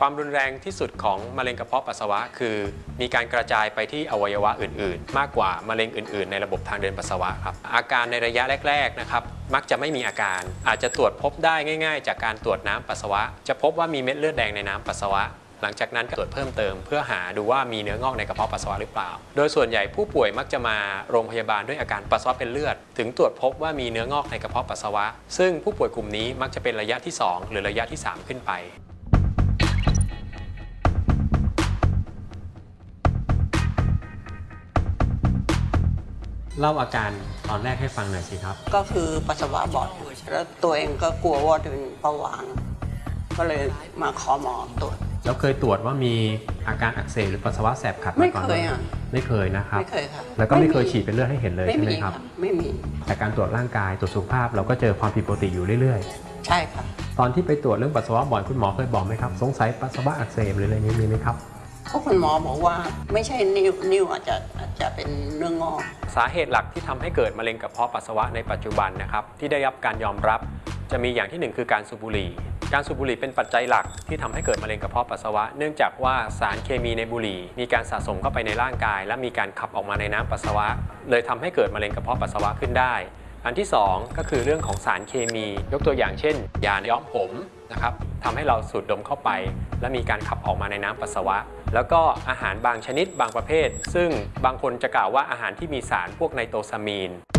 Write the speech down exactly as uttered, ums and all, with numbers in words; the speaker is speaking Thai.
ความรุนแรงที่สุดของมะเร็งกระเพาะปัสสาวะคือมีการกระจายไปที่อวัยวะอื่นๆมากกว่ามะเร็งอื่นๆในระบบทางเดินปัสสาวะครับอาการในระยะแรกๆนะครับมักจะไม่มีอาการอาจจะตรวจพบได้ง่ายๆจากการตรวจน้ำปัสสาวะจะพบว่ามีเม็ดเลือดแดงในน้ำปัสสาวะหลังจากนั้นก็ตรวจเพิ่มเติมเพื่อหาดูว่ามีเนื้องอกในกระเพาะปัสสาวะหรือเปล่าโดยส่วนใหญ่ผู้ป่วยมักจะมาโรงพยาบาลด้วยอาการปัสสาวะเป็นเลือดถึงตรวจพบว่ามีเนื้องอกในกระเพาะปัสสาวะซึ่งผู้ป่วยกลุ่มนี้มักจะเป็นระยะที่สองหรือระยะที่สามขึ้นไปเล่าอาการตอนแรกให้ฟังหน่อยสิครับก็คือปัสสาวะบ่อยแล้วตัวเองก็กลัวว่าจะเป็นเบาหวานก็เลยมาขอหมอตรวจแล้วเคยตรวจว่ามีอาการอักเสบหรือปัสสาวะแสบขัดไม่เคยอ่ะไม่เคยนะครับไม่เคยครับแล้วก็ไม่เคยฉีดเป็นเลือดให้เห็นเลยใช่ไหมครับไม่มีแต่การตรวจร่างกายตรวจสุขภาพเราก็เจอความผิดปกติอยู่เรื่อยๆใช่ครับตอนที่ไปตรวจเรื่องปัสสาวะบ่อยคุณหมอเคยบอกไหมครับสงสัยปัสสาวะอักเสบหรืออะไรนี้มีไหมครับเพราะคุณหมอบอกว่าไม่ใช่นิ้วนิ้วอาจจะอาจจะเป็นเนื้องอกสาเหตุหลักที่ทำให้เกิดมะเร็งกระเพาะปัสสาวะในปัจจุบันนะครับที่ได้รับการยอมรับจะมีอย่างที่หนึ่งคือการสูบบุหรี่การสูบบุหรี่เป็นปัจจัยหลักที่ทำให้เกิดมะเร็งกระเพาะปัสสาวะเนื่องจากว่าสารเคมีในบุหรี่มีการสะสมเข้าไปในร่างกายและมีการขับออกมาในน้ำปัสสาวะเลยทำให้เกิดมะเร็งกระเพาะปัสสาวะขึ้นได้อันที่สองก็คือเรื่องของสารเคมียกตัวอย่างเช่นยาย้อมผมนะครับทำให้เราสูดดมเข้าไปและมีการขับออกมาในน้ำปัสสาวะแล้วก็อาหารบางชนิดบางประเภทซึ่งบางคนจะกล่าวว่าอาหารที่มีสารพวกไนโตรซามีน